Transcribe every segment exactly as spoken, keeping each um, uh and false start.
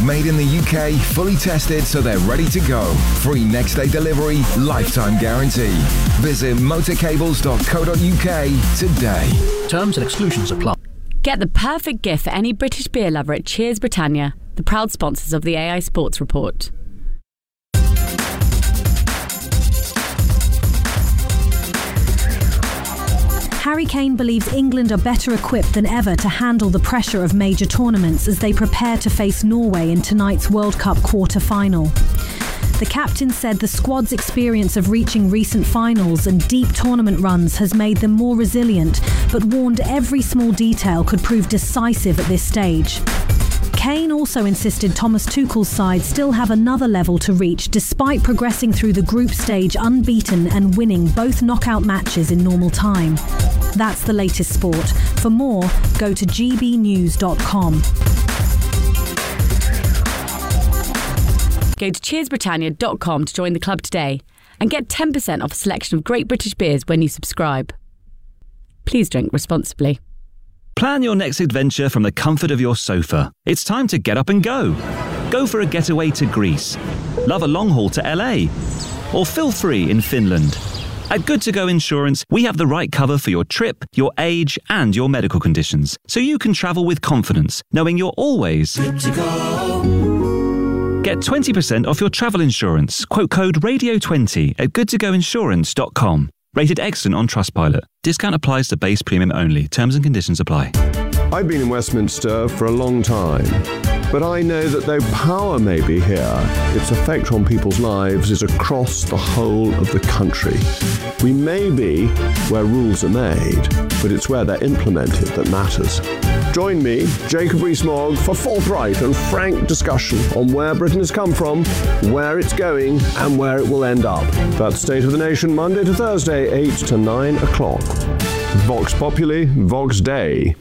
Made in the U K, fully tested so they're ready to go. Free next day delivery, lifetime guarantee. Visit motorcables dot co dot uk today. Terms and exclusions apply. Get the perfect gift for any British beer lover at Cheers Britannia, the proud sponsors of the A I Sports Report. Harry Kane believes England are better equipped than ever to handle the pressure of major tournaments as they prepare to face Norway in tonight's World Cup quarter-final. The captain said the squad's experience of reaching recent finals and deep tournament runs has made them more resilient, but warned every small detail could prove decisive at this stage. Kane also insisted Thomas Tuchel's side still have another level to reach despite progressing through the group stage unbeaten and winning both knockout matches in normal time. That's the latest sport. For more, go to g b news dot com. Go to cheers britannia dot com to join the club today and get ten percent off a selection of great British beers when you subscribe. Please drink responsibly. Plan your next adventure from the comfort of your sofa. It's time to get up and go. Go for a getaway to Greece. Love a long haul to L A. Or feel free in Finland. At Good To Go Insurance, we have the right cover for your trip, your age, and your medical conditions, so you can travel with confidence, knowing you're always good to go. Get twenty percent off your travel insurance. Quote code radio twenty at good to go insurance dot com. Rated excellent on Trustpilot. Discount applies to base premium only. Terms and conditions apply. I've been in Westminster for a long time, but I know that though power may be here, its effect on people's lives is across the whole of the country. We may be where rules are made, but it's where they're implemented that matters. Join me, Jacob Rees-Mogg, for forthright and frank discussion on where Britain has come from, where it's going, and where it will end up. That's State of the Nation, Monday to Thursday, eight to nine o'clock. Vox Populi, Vox Dei.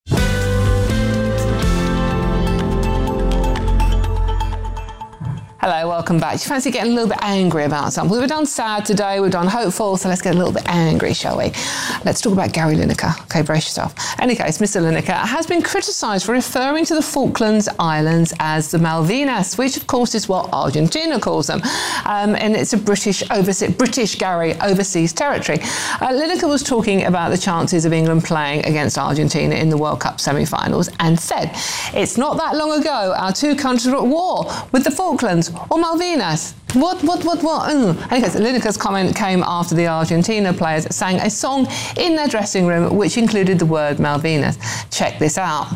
Hello, welcome back. Do you fancy getting a little bit angry about something? We've done sad today, we've done hopeful, so let's get a little bit angry, shall we? Let's talk about Gary Lineker. Okay, brace yourself. In any case, Mister Lineker has been criticised for referring to the Falklands Islands as the Malvinas, which of course is what Argentina calls them. Um, and it's a British, overseas, British, Gary, overseas territory. Uh, Lineker was talking about the chances of England playing against Argentina in the World Cup semi-finals and said, it's not that long ago our two countries were at war with the Falklands or Malvinas. What, what, what, what? Mm. Anyways, Lineker's comment came after the Argentina players sang a song in their dressing room which included the word Malvinas. Check this out.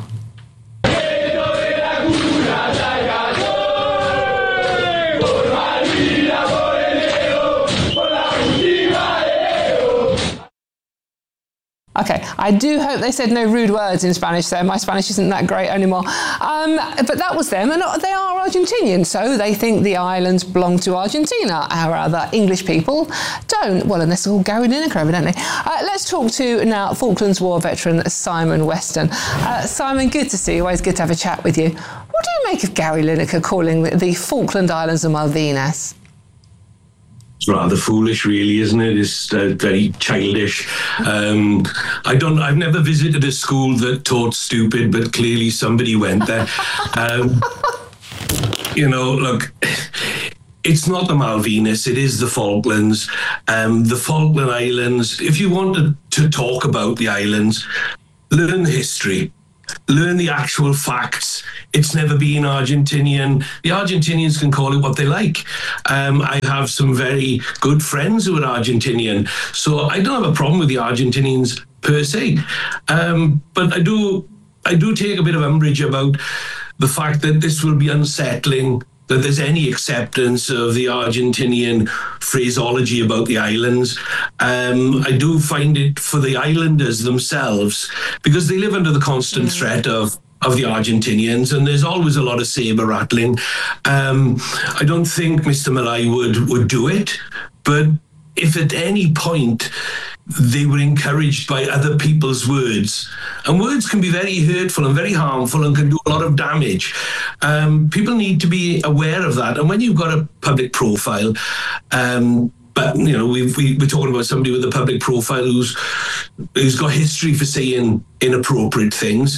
Okay, I do hope they said no rude words in Spanish there. My Spanish isn't that great anymore. Um, but that was them, and they are Argentinian, so they think the islands belong to Argentina. Our other English people don't. Well, unless they're all Gary Lineker, evidently. Uh, let's talk to now Falklands War veteran Simon Weston. Uh, Simon, good to see you. Always good to have a chat with you. What do you make of Gary Lineker calling the, the Falkland Islands the Malvinas? It's rather foolish, really, isn't it? It's uh, very childish. Um, I don't. I've never visited a school that taught stupid, but clearly somebody went there. Um, you know, look, it's not the Malvinas. It is the Falklands. Um, the Falkland Islands. If you wanted to talk about the islands, learn the history. Learn the actual facts. It's never been Argentinian. The Argentinians can call it what they like. Um, I have some very good friends who are Argentinian, so I don't have a problem with the Argentinians per se. Um, but I do, I do take a bit of umbrage about the fact that this will be unsettling, that there's any acceptance of the Argentinian phraseology about the islands. Um, I do find it for the islanders themselves, because they live under the constant threat of of the Argentinians, and there's always a lot of saber rattling. Um, I don't think Mister Malai would, would do it, but if at any point they were encouraged by other people's words, and words can be very hurtful and very harmful and can do a lot of damage. Um, people need to be aware of that. And when you've got a public profile, um, but you know, we've, we, we're talking about somebody with a public profile who's who's got history for saying inappropriate things.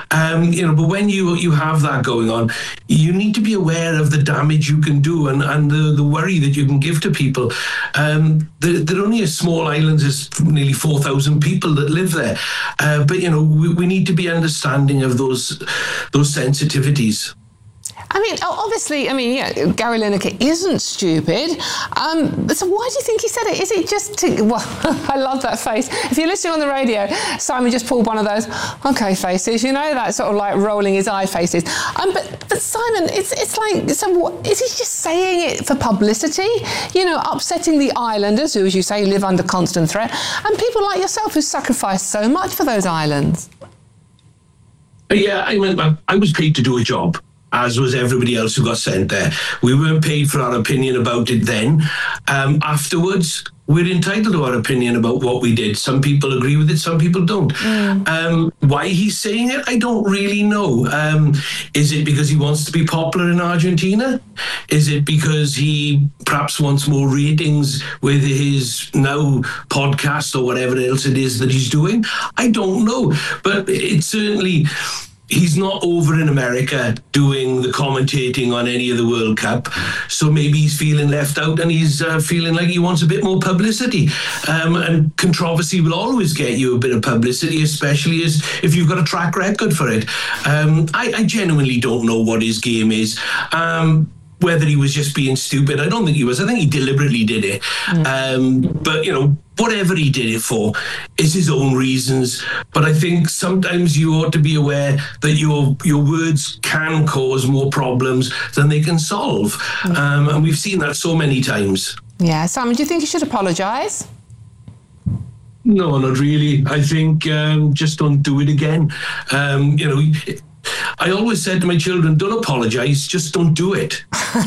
Um, you know, but when you you have that going on, you need to be aware of the damage you can do and, and the, the worry that you can give to people. Um, they're, they're only a small island, there's nearly four thousand people that live there. Uh, but, you know, we, we need to be understanding of those those sensitivities. I mean, obviously, I mean, yeah, Gary Lineker isn't stupid. Um, so why do you think he said it? Is it just to, well, I love that face. If you're listening on the radio, Simon just pulled one of those, okay, faces, you know, that sort of like rolling his eye faces. Um, but, but Simon, it's it's like, so what, is he just saying it for publicity? You know, upsetting the islanders who, as you say, live under constant threat, and people like yourself who sacrificed so much for those islands? Yeah, I mean, I was paid to do a job, as was everybody else who got sent there. We weren't paid for our opinion about it then. Um, afterwards, we're entitled to our opinion about what we did. Some people agree with it, some people don't. Mm. Um, why he's saying it, I don't really know. Um, is it because he wants to be popular in Argentina? Is it because he perhaps wants more ratings with his now podcast or whatever else it is that he's doing? I don't know. But it's certainly... he's not over in America doing the commentating on any of the World Cup, so maybe he's feeling left out and he's uh, feeling like he wants a bit more publicity. Um, and controversy will always get you a bit of publicity, especially as if you've got a track record for it. Um, I, I genuinely don't know what his game is. Um, whether he was just being stupid, I don't think he was. I think he deliberately did it. Mm. Um, but, you know, whatever he did it for is his own reasons. But I think sometimes you ought to be aware that your your words can cause more problems than they can solve. Mm. Um, and we've seen that so many times. Yeah. Simon, do you think he should apologise? No, not really. I think um, just don't do it again. Um, you know, I always said to my children, don't apologise, just don't do it.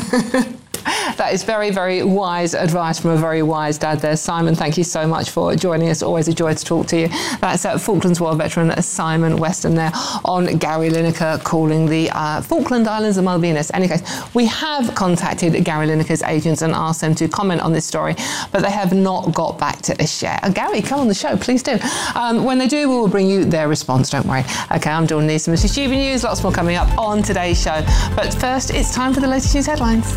That is very, very wise advice from a very wise dad there. Simon, thank you so much for joining us. Always a joy to talk to you. That's uh, Falklands War veteran Simon Weston there on Gary Lineker calling the uh, Falkland Islands the Malvinas. Anyway, we have contacted Gary Lineker's agents and asked them to comment on this story, but they have not got back to us yet. Uh, Gary, come on the show, please do. Um, when they do, we will bring you their response, don't worry. Okay, I'm Dawn Neeson. This is G B News. Lots more coming up on today's show. But first, it's time for the latest news headlines.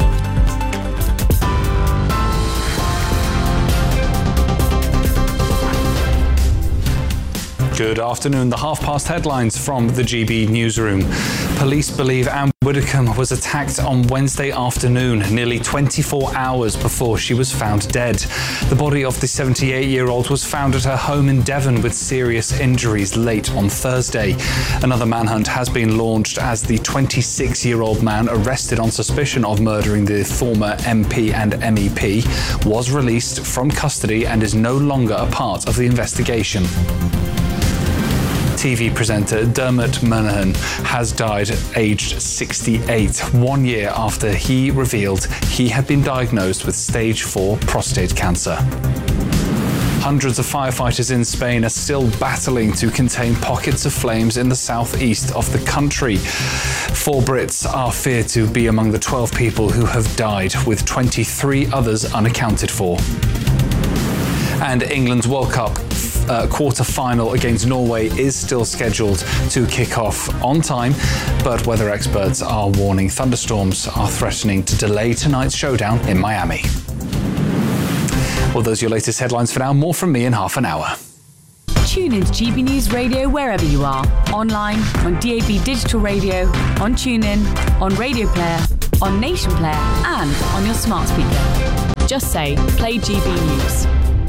Good afternoon. The half-past headlines from the G B newsroom. Police believe Anne Widdecombe was attacked on Wednesday afternoon, nearly twenty-four hours before she was found dead. The body of the seventy-eight-year-old was found at her home in Devon with serious injuries late on Thursday. Another manhunt has been launched as the twenty-six-year-old man arrested on suspicion of murdering the former M P and M E P was released from custody and is no longer a part of the investigation. T V presenter Dermot Murnaghan has died aged sixty-eight, one year after he revealed he had been diagnosed with stage four prostate cancer. Hundreds of firefighters in Spain are still battling to contain pockets of flames in the southeast of the country. Four Brits are feared to be among the twelve people who have died, with twenty-three others unaccounted for. And England's World Cup uh, quarter-final against Norway is still scheduled to kick off on time, but weather experts are warning thunderstorms are threatening to delay tonight's showdown in Miami. Well, those are your latest headlines for now. More from me in half an hour. Tune in to G B News Radio wherever you are. Online, on D A B Digital Radio, on TuneIn, on Radio Player, on Nation Player, and on your smart speaker. Just say, play G B News.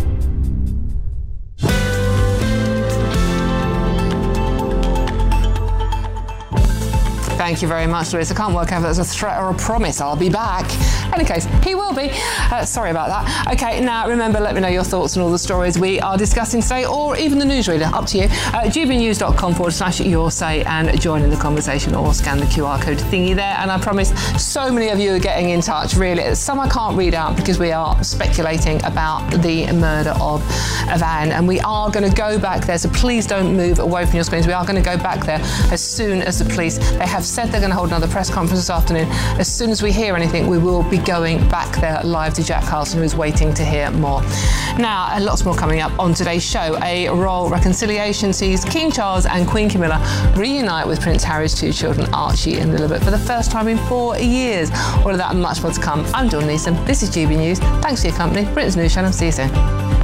Thank you very much, Louise. I can't work out if that's a threat or a promise. I'll be back. In any case, he will be. Uh, sorry about that. Okay, now remember, let me know your thoughts on all the stories we are discussing today, or even the newsreader. Up to you. Uh, gbnews.com forward slash your say and join in the conversation, or scan the Q R code thingy there. And I promise so many of you are getting in touch, really. Some I can't read out because we are speculating about the murder of, of Anne. And we are going to go back there, so please don't move away from your screens. We are going to go back there as soon as the police, they have said they're going to hold another press conference this afternoon. As soon as we hear anything, we will be going back there live to Jack Carlson, who is waiting to hear more. Now, lots more coming up on today's show. A royal reconciliation sees King Charles and Queen Camilla reunite with Prince Harry's two children, Archie and Lilibet, for the first time in four years. All of that and much more to come. I'm Dawn Neeson. This is G B News. Thanks for your company. Britain's News Channel. See you soon.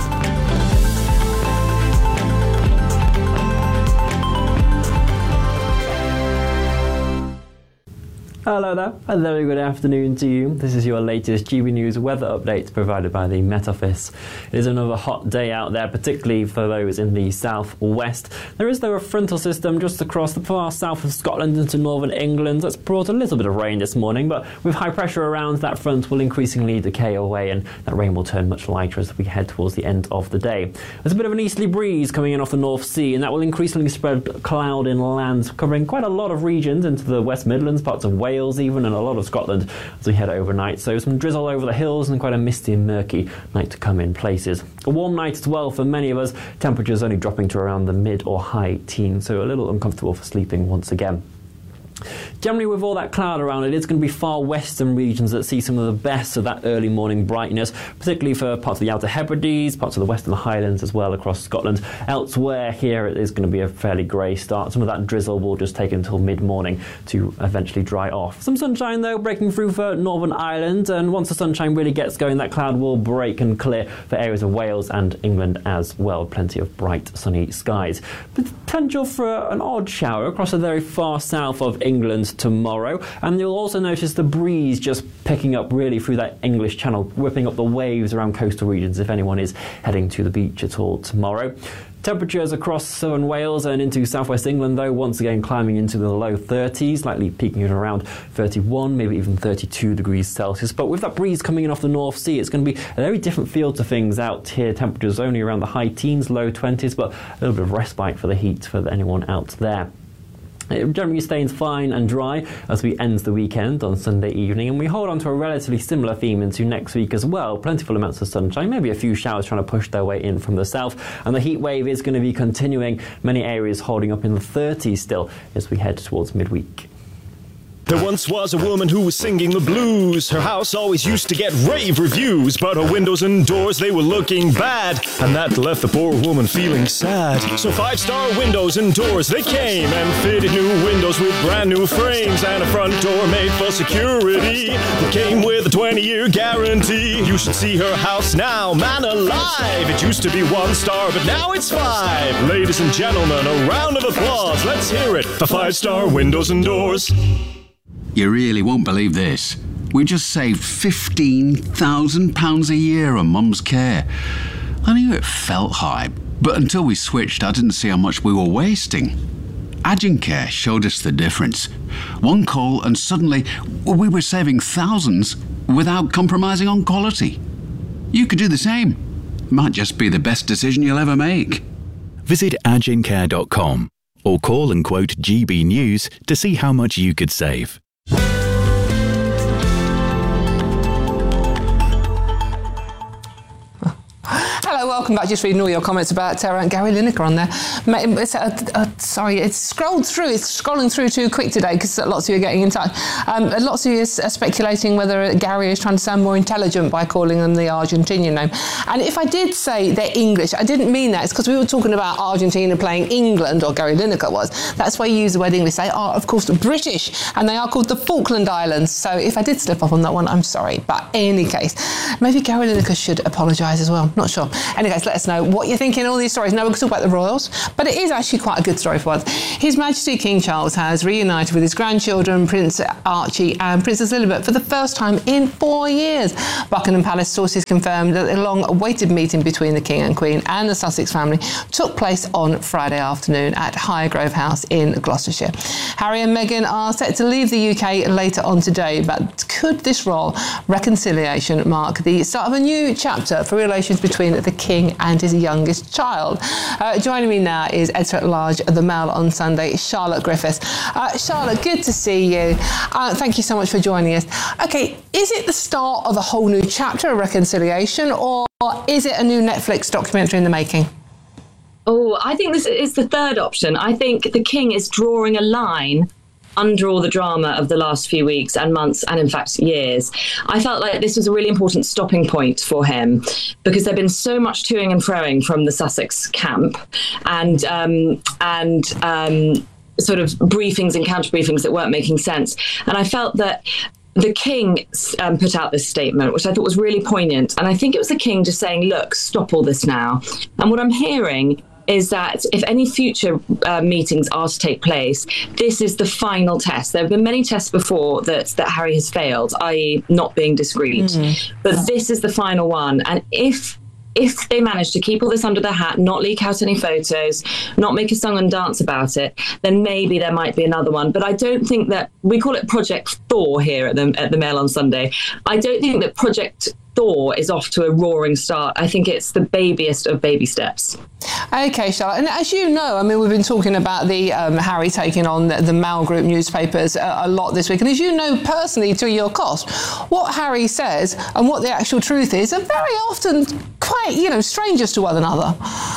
Hello there, a very good afternoon to you. This is your latest G B News weather update provided by the Met Office. It is another hot day out there, particularly for those in the southwest. There is though a frontal system just across the far south of Scotland into northern England that's brought a little bit of rain this morning, but with high pressure around, that front will increasingly decay away and that rain will turn much lighter as we head towards the end of the day. There's a bit of an easterly breeze coming in off the North Sea, and that will increasingly spread cloud inland, covering quite a lot of regions into the West Midlands, parts of Wales even, and a lot of Scotland as we head overnight. So some drizzle over the hills and quite a misty and murky night to come in places. A warm night as well for many of us, temperatures only dropping to around the mid or high teens, so a little uncomfortable for sleeping once again. Generally, with all that cloud around it, it's going to be far western regions that see some of the best of that early morning brightness, particularly for parts of the Outer Hebrides, parts of the Western Highlands as well across Scotland. Elsewhere here, it is going to be a fairly grey start. Some of that drizzle will just take until mid-morning to eventually dry off. Some sunshine, though, breaking through for Northern Ireland, and once the sunshine really gets going, that cloud will break and clear for areas of Wales and England as well. Plenty of bright, sunny skies. Potential for an odd shower across the very far south of England tomorrow, and you'll also notice the breeze just picking up really through that English Channel, whipping up the waves around coastal regions if anyone is heading to the beach at all tomorrow. Temperatures across southern Wales and into southwest England, though, once again climbing into the low thirties, likely peaking at around thirty-one, maybe even thirty-two degrees Celsius. But with that breeze coming in off the North Sea, it's going to be a very different feel to things out here. Temperatures only around the high teens, low twenties, but a little bit of respite for the heat for anyone out there. It generally stays fine and dry as we end the weekend on Sunday evening, and we hold on to a relatively similar theme into next week as well. Plentiful amounts of sunshine, maybe a few showers trying to push their way in from the south, and the heat wave is going to be continuing. Many areas holding up in the thirties still as we head towards midweek. There once was a woman who was singing the blues. Her house always used to get rave reviews, but her windows and doors, they were looking bad, and that left the poor woman feeling sad. So five-star windows and doors, they came and fitted new windows with brand new frames and a front door made for security that came with a twenty-year guarantee. You should see her house now, man alive. It used to be one star, but now it's five. Ladies and gentlemen, a round of applause. Let's hear it for five-star windows and doors. You really won't believe this. We just saved fifteen thousand pounds a year on Mum's care. I knew it felt high, but until we switched, I didn't see how much we were wasting. Agencare showed us the difference. One call and suddenly we were saving thousands without compromising on quality. You could do the same. Might just be the best decision you'll ever make. Visit agencare dot com or call and quote G B News to see how much you could save. Hello, welcome back. Just reading all your comments about Tara and Gary Lineker on there. It's, uh, uh, sorry, it's scrolled through. It's scrolling through too quick today because lots of you are getting in touch. Um, lots of you are speculating whether Gary is trying to sound more intelligent by calling them the Argentinian name. And if I did say they're English, I didn't mean that. It's because we were talking about Argentina playing England, or Gary Lineker was. That's why you use the word English. They are, of course, British, and they are called the Falkland Islands. So if I did slip up on that one, I'm sorry. But in any case, maybe Gary Lineker should apologise as well. Not sure. Anyway, guys, let us know what you're thinking of all these stories. Now we're going to talk about the royals, but it is actually quite a good story for us. His Majesty King Charles has reunited with his grandchildren, Prince Archie and Princess Lilibet, for the first time in four years. Buckingham Palace sources confirmed that the long-awaited meeting between the King and Queen and the Sussex family took place on Friday afternoon at Highgrove House in Gloucestershire. Harry and Meghan are set to leave the U K later on today, but could this royal reconciliation mark the start of a new chapter for relations between the King and his youngest child? Uh, joining me now is editor-at-large of The Mail on Sunday, Charlotte Griffiths. Uh, Charlotte, good to see you. Uh, thank you so much for joining us. OK, is it the start of a whole new chapter of reconciliation, or is it a new Netflix documentary in the making? Oh, I think this is the third option. I think the King is drawing a line under all the drama of the last few weeks and months and in fact years, I felt like this was a really important stopping point for him, because there'd been so much toing and froing from the Sussex camp, and um, and um, sort of briefings and counter briefings that weren't making sense. And I felt that the King um, put out this statement, which I thought was really poignant. And I think it was the King just saying, look, stop all this now. And what I'm hearing is that if any future uh, meetings are to take place, this is the final test. There have been many tests before that, that Harry has failed, that is not being discreet. Mm. But this is the final one. And if if they manage to keep all this under their hat, not leak out any photos, not make a song and dance about it, then maybe there might be another one. But I don't think that, we call it Project Thor here at the, at the Mail on Sunday. I don't think that Project Thor is off to a roaring start. I think it's the babiest of baby steps. OK, Charlotte. And as you know, I mean, we've been talking about the um, Harry taking on the, the Mail Group newspapers a, a lot this week. And as you know personally, to your cost, what Harry says and what the actual truth is are very often quite, you know, strangers to one another.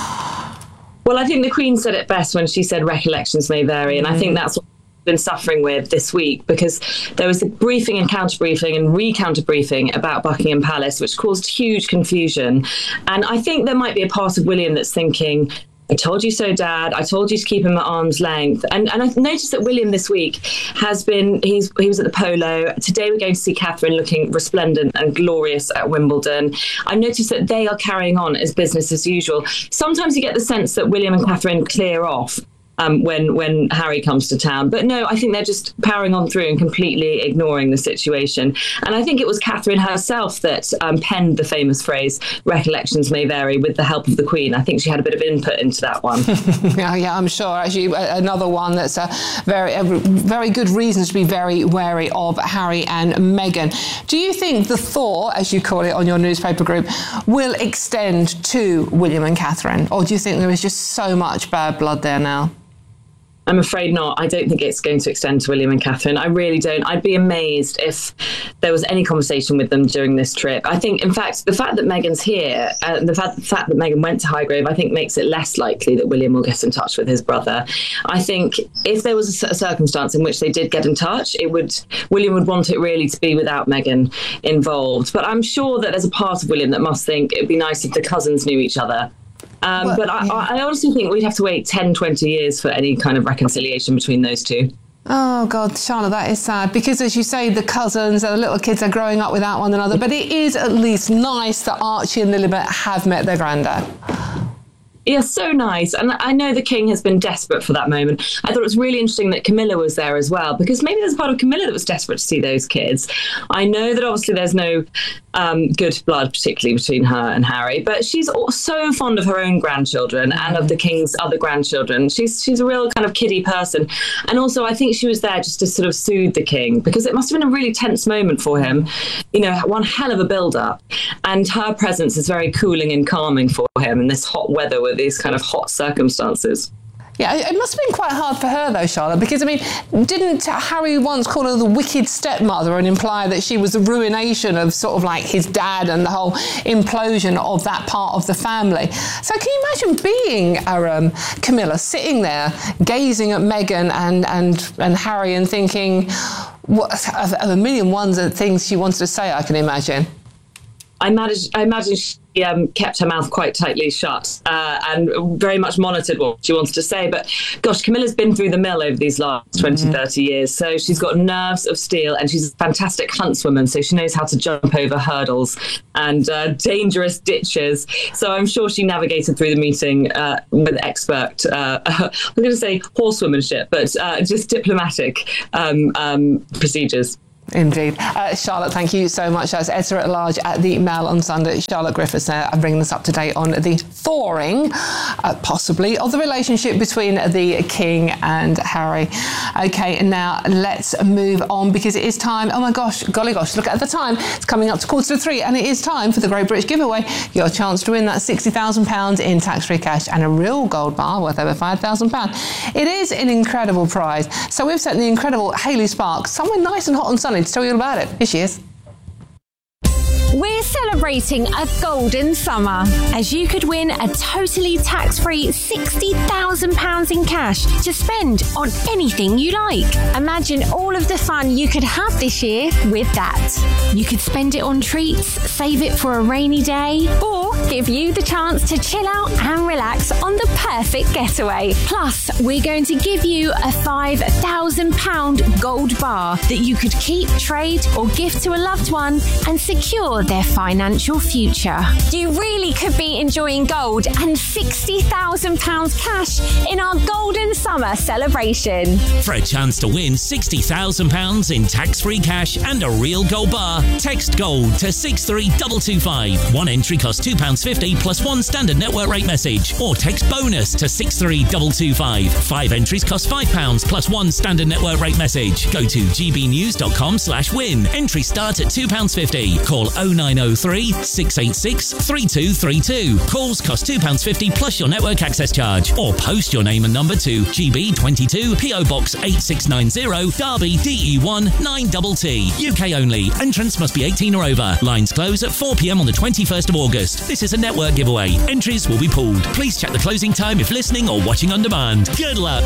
Well, I think the Queen said it best when she said recollections may vary. And mm. I think that's what been suffering with this week, because there was a briefing and counter briefing and re-counter briefing about Buckingham Palace, which caused huge confusion. And I think there might be a part of William that's thinking, I told you so, Dad. I told you to keep him at arm's length. And and I've noticed that William this week has been, he's he was at the polo. Today we're going to see Catherine looking resplendent and glorious at Wimbledon. I noticed that they are carrying on as business as usual. Sometimes you get the sense that William and Catherine clear off Um, when when Harry comes to town. But no, I think they're just powering on through and completely ignoring the situation. And I think it was Catherine herself that um, penned the famous phrase, recollections may vary, with the help of the Queen. I think she had a bit of input into that one. yeah, yeah, I'm sure. Actually, another one that's a very, a very good reason to be very wary of Harry and Meghan. Do you think the thaw, as you call it on your newspaper group, will extend to William and Catherine? Or do you think there is just so much bad blood there now? I'm afraid not. I don't think it's going to extend to William and Catherine. I really don't. I'd be amazed if there was any conversation with them during this trip. I think, in fact, the fact that Meghan's here and the fact, the fact that Meghan went to Highgrove, I think makes it less likely that William will get in touch with his brother. I think if there was a, a circumstance in which they did get in touch, it would William would want it really to be without Meghan involved. But I'm sure that there's a part of William that must think it'd be nice if the cousins knew each other. Um, well, but I, yeah. I honestly think we'd have to wait ten, twenty years for any kind of reconciliation between those two. Oh, God, Charlotte, that is sad. Because, as you say, the cousins and the little kids are growing up without one another. But it is at least nice that Archie and Lilibet have met their granddad. Yeah, so nice. And I know the King has been desperate for that moment. I thought it was really interesting that Camilla was there as well, because maybe there's a part of Camilla that was desperate to see those kids. I know that obviously there's no um, good blood, particularly between her and Harry, but she's so fond of her own grandchildren and of the King's other grandchildren. She's she's a real kind of kiddie person. And also I think she was there just to sort of soothe the King, because it must have been a really tense moment for him. You know, one hell of a build-up. And her presence is very cooling and calming for him in this hot weather with these kind of hot circumstances. Yeah, it must have been quite hard for her, though, Charlotte, because, I mean, didn't Harry once call her the wicked stepmother and imply that she was the ruination of sort of like his dad and the whole implosion of that part of the family? So can you imagine being uh, um, Camilla, sitting there, gazing at Meghan and, and, and Harry and thinking, what, of, of a million ones of things she wanted to say, I can imagine. I imagine, I imagine she um, kept her mouth quite tightly shut uh, and very much monitored what she wanted to say. But gosh, Camilla's been through the mill over these last twenty, mm-hmm. thirty years. So she's got nerves of steel, and she's a fantastic huntswoman. So she knows how to jump over hurdles and uh, dangerous ditches. So I'm sure she navigated through the meeting uh, with expert, uh, I'm going to say horsewomanship, but uh, just diplomatic um, um, procedures. Indeed. Uh, Charlotte, thank you so much. As editor-at-large at the Mail on Sunday, Charlotte Griffiths there, and bringing us up to date on the thawing, uh, possibly, of the relationship between the King and Harry. OK, now let's move on, because it is time. Oh, my gosh, golly gosh, look at the time. It's coming up to quarter to three, and it is time for the Great British Giveaway. Your chance to win that sixty thousand pounds in tax-free cash and a real gold bar worth over five thousand pounds. It is an incredible prize. So we've sent the incredible Hayley Sparks somewhere nice and hot and sunny to tell you all about it. Here she is. We're celebrating a golden summer, as you could win a totally tax-free sixty thousand pounds in cash to spend on anything you like. Imagine all of the fun you could have this year with that. You could spend it on treats, save it for a rainy day, or give you the chance to chill out and relax on the perfect getaway. Plus, we're going to give you a five thousand pounds gold bar that you could keep, trade, or gift to a loved one and secure their financial future. You really could be enjoying gold and sixty thousand pounds cash in our golden summer celebration. For a chance to win sixty thousand pounds in tax-free cash and a real gold bar, text GOLD to six three two two five. One entry costs two pounds fifty plus one standard network rate message, or text BONUS to six three two two five. Five entries cost five pounds plus one standard network rate message. Go to gbnews.com slash win. Entry start at two pounds fifty. Call oh nine oh three, six eight six, three two three two. Calls cost two pounds fifty plus your network access charge. Or post your name and number to G B twenty-two, P O Box eight six nine zero, Derby, D E one nine T T. U K only. Entrance must be eighteen or over. Lines close at four p m on the twenty-first of August. This is a network giveaway. Entries will be pooled. Please check the closing time if listening or watching on demand. Good luck.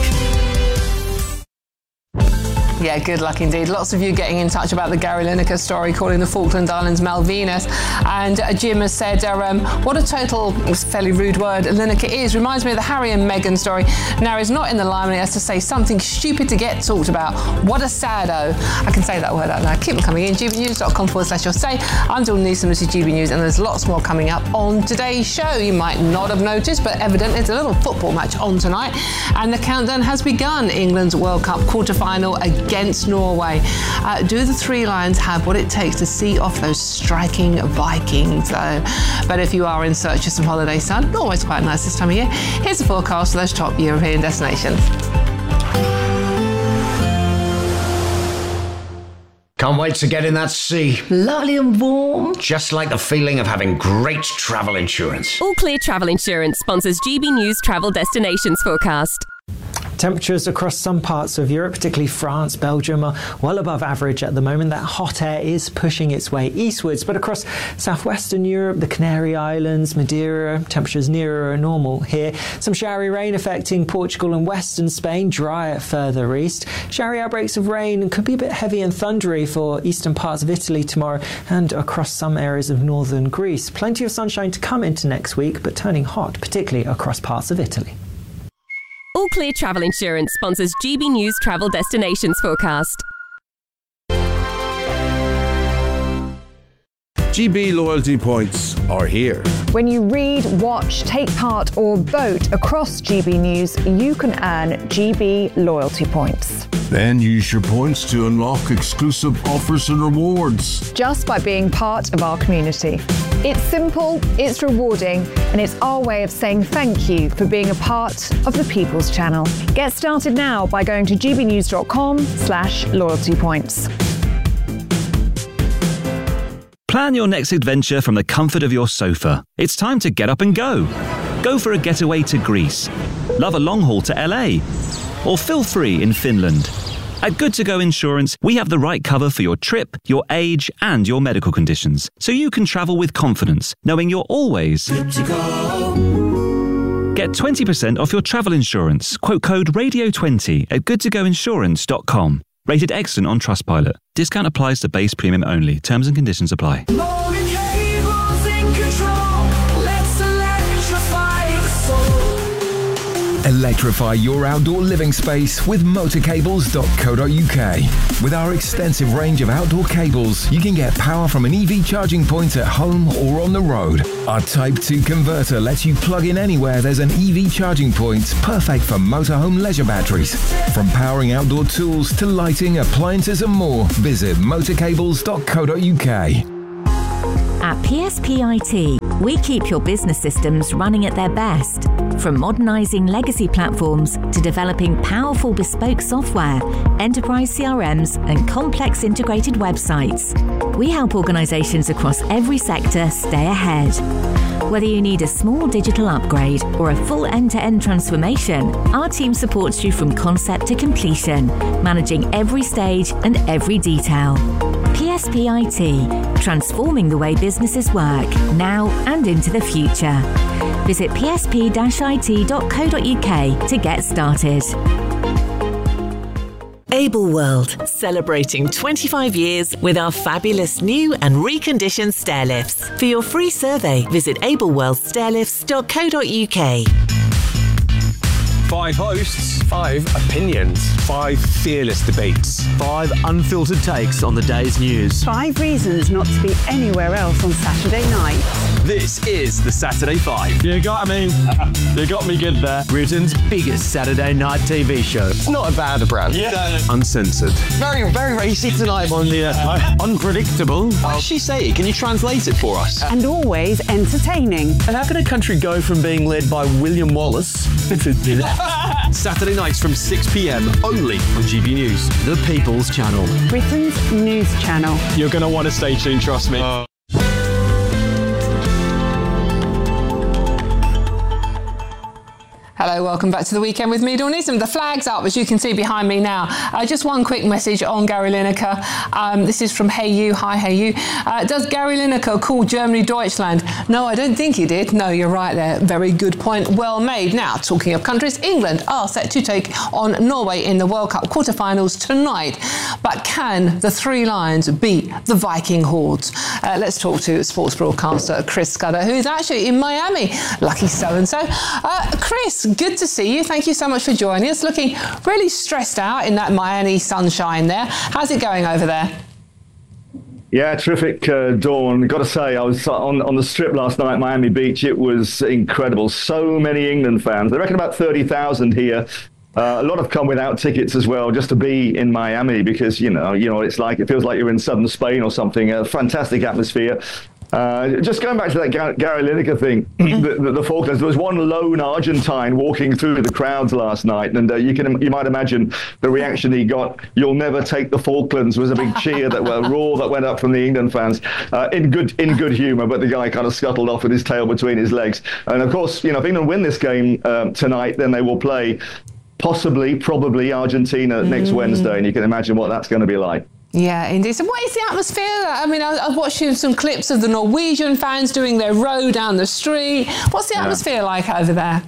Yeah, good luck indeed. Lots of you getting in touch about the Gary Lineker story, calling the Falkland Islands Malvinas. And uh, Jim has said, uh, um, what a total, fairly rude word, Lineker is. Reminds me of the Harry and Meghan story. Now he's not in the limelight, he has to say something stupid to get talked about. What a saddo. I can say that word out loud. Keep them coming in. gbnews.com forward slash your say. I'm Dawn Newsom, this is G B News, and there's lots more coming up on today's show. You might not have noticed, but evidently it's a little football match on tonight. And the countdown has begun. England's World Cup quarter-final against Norway. Uh, do the Three Lions have what it takes to see off those striking Vikings, though? But if you are in search of some holiday sun, always quite nice this time of year, here's the forecast for those top European destinations. Can't wait to get in that sea. Lovely and warm. Just like the feeling of having great travel insurance. All Clear Travel Insurance sponsors G B News Travel Destinations Forecast. Temperatures across some parts of Europe, particularly France, Belgium, are well above average at the moment. That hot air is pushing its way eastwards, but across southwestern Europe, the Canary Islands, Madeira, temperatures nearer normal here. Some showery rain affecting Portugal and western Spain, drier further east. Showery outbreaks of rain could be a bit heavy and thundery for eastern parts of Italy tomorrow and across some areas of northern Greece. Plenty of sunshine to come into next week, but turning hot, particularly across parts of Italy. All Clear Travel Insurance sponsors G B News Travel Destinations Forecast. G B loyalty points are here. When you read, watch, take part or vote across G B News, you can earn G B loyalty points. Then use your points to unlock exclusive offers and rewards. Just by being part of our community. It's simple, it's rewarding, and it's our way of saying thank you for being a part of the People's Channel. Get started now by going to gbnews.com slash loyalty points. Plan your next adventure from the comfort of your sofa. It's time to get up and go. Go for a getaway to Greece. Love a long haul to L A. Or feel free in Finland. At Good To Go Insurance, we have the right cover for your trip, your age, and your medical conditions, so you can travel with confidence, knowing you're always good to go. Get twenty percent off your travel insurance. Quote code radio twenty at good to go insurance dot com. Rated excellent on Trustpilot. Discount applies to base premium only. Terms and conditions apply. Electrify your outdoor living space with motor cables dot co dot U K. With our extensive range of outdoor cables, you can get power from an E V charging point at home or on the road. Our Type two converter lets you plug in anywhere there's an E V charging point, perfect for motorhome leisure batteries. From powering outdoor tools to lighting, appliances and more, visit motor cables dot co dot U K. At P S P I T, we keep your business systems running at their best. From modernising legacy platforms to developing powerful bespoke software, enterprise C R Ms and complex integrated websites. We help organisations across every sector stay ahead. Whether you need a small digital upgrade or a full end-to-end transformation, our team supports you from concept to completion, managing every stage and every detail. P S P I T, transforming the way businesses work, now and into the future. Visit p s p dash i t dot co dot u k to get started. Able World, celebrating twenty-five years with our fabulous new and reconditioned stair lifts. For your free survey, visit able world stairlifts dot co dot u k. Five hosts, five opinions, five fearless debates, five unfiltered takes on the day's news. Five reasons not to be anywhere else on Saturday night. This is the Saturday Five. You got me. You got me good there. Britain's biggest Saturday night T V show. It's not a bad brand. Yeah. Uncensored. Very, very racy tonight on the uh, unpredictable. What did she say? Can you translate it for us? And always entertaining. And how can a country go from being led by William Wallace to Saturday nights from six p.m. only on G B News, the People's Channel. Britain's news channel. You're going to want to stay tuned, trust me. Uh. Hello, welcome back to the weekend with me, Dawn Eastham. The flag's up, as you can see behind me now. Uh, just one quick message on Gary Lineker. Um, this is from Hey You. Hi, Hey You. Uh, does Gary Lineker call Germany Deutschland? No, I don't think he did. No, you're right there. Very good point. Well made. Now, talking of countries, England are set to take on Norway in the World Cup quarterfinals tonight. But can the Three Lions beat the Viking Hordes? Uh, let's talk to sports broadcaster Chris Scudder, who is actually in Miami. Lucky so-and-so. Uh, Chris, good to see you. Thank you so much for joining us. Looking really stressed out in that Miami sunshine there. How's it going over there? Yeah, terrific, uh, Dawn. Got to say, I was on, on the strip last night, Miami Beach. It was incredible. So many England fans. They reckon about thirty thousand here. Uh, a lot have come without tickets as well, just to be in Miami, because, you know, you know, it's like, it feels like you're in southern Spain or something. A fantastic atmosphere. Uh, just going back to that Gar- Gary Lineker thing, the, the, the Falklands, there was one lone Argentine walking through the crowds last night, and uh, you can you might imagine the reaction he got. You'll never take the Falklands was a big cheer, that well, roar that went up from the England fans, uh, in good in good humour, but the guy kind of scuttled off with his tail between his legs. And of course, you know, if England win this game um, tonight, then they will play possibly, probably Argentina mm. next Wednesday, and you can imagine what that's going to be like. Yeah, indeed. So what is the atmosphere? I mean, I was watching some clips of the Norwegian fans doing their row down the street. What's the atmosphere yeah. like over there?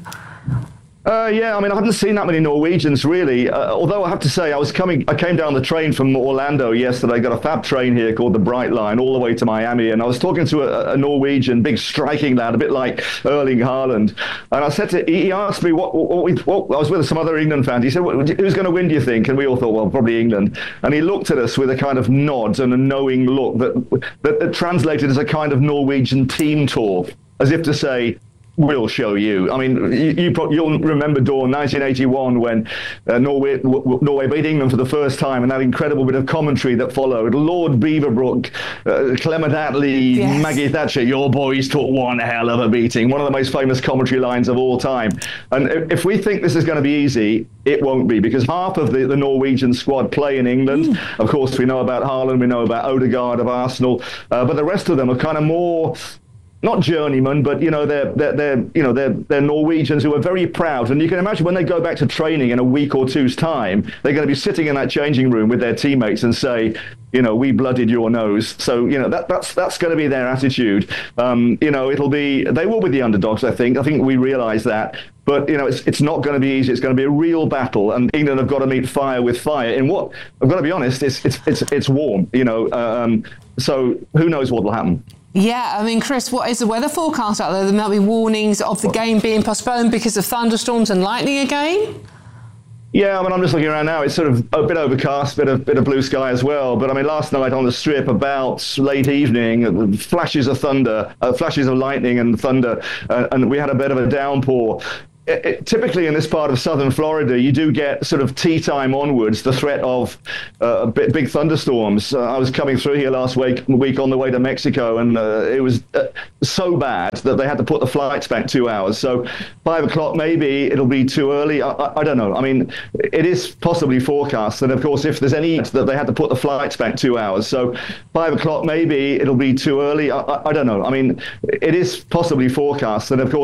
Uh, yeah, I mean, I haven't seen that many Norwegians, really. Uh, although I have to say, I was coming, I came down the train from Orlando yesterday. I got a fab train here called the Bright Line all the way to Miami. And I was talking to a, a Norwegian, big striking lad, a bit like Erling Haaland. And I said to, he asked me what, what, we, what I was with some other England fans. He said, who's going to win, do you think? And we all thought, well, probably England. And he looked at us with a kind of nod and a knowing look that, that, that translated as a kind of Norwegian team talk, as if to say, we'll show you. I mean, you, you pro- you'll remember, Dawn, nineteen eighty-one, when uh, Norway w- w- Norway beat England for the first time, and that incredible bit of commentary that followed. Lord Beaverbrook, uh, Clement Attlee, yes. Maggie Thatcher, your boys took one hell of a beating. One of the most famous commentary lines of all time. And if, if we think this is going to be easy, it won't be, because half of the, the Norwegian squad play in England. Mm. Of course, we know about Haaland, we know about Odegaard of Arsenal, uh, but the rest of them are kind of more... not journeymen, but you know they're they're, they're you know they're they're Norwegians who are very proud. And you can imagine when they go back to training in a week or two's time, they're going to be sitting in that changing room with their teammates and say, you know, we blooded your nose. So you know that that's that's going to be their attitude. Um, you know, it'll be they will be the underdogs. I think I think we realise that. But, you know, it's it's not going to be easy. It's going to be a real battle. And England have got to meet fire with fire. In what, I've got to be honest, it's it's it's, it's warm, you know. Um, so who knows what will happen. Yeah, I mean, Chris, what is the weather forecast out there? There might be warnings of the game being postponed because of thunderstorms and lightning again? Yeah, I mean, I'm just looking around now. It's sort of a bit overcast, bit of bit of blue sky as well. But I mean, last night on the strip, about late evening, flashes of thunder, uh, flashes of lightning and thunder, uh, and we had a bit of a downpour. It, it, typically in this part of southern Florida, you do get sort of tea time onwards the threat of uh, big, big thunderstorms. Uh, I was coming through here last week, week on the way to Mexico, and uh, it was uh, so bad that they had to put the flights back two hours. So five o'clock, maybe it'll be too early. I, I, I don't know. I mean, it is possibly forecast. And of course, if there's any that they had to put the flights back two hours. So five o'clock, maybe it'll be too early. I, I, I don't know. I mean, it is possibly forecast. And of course,